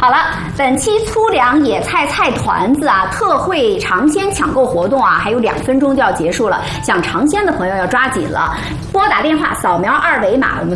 好了，本期粗粮野菜菜团子啊，特惠尝鲜抢购活动啊，还有2分钟就要结束了，想尝鲜的朋友要抓紧了，拨打电话扫描2维码，我们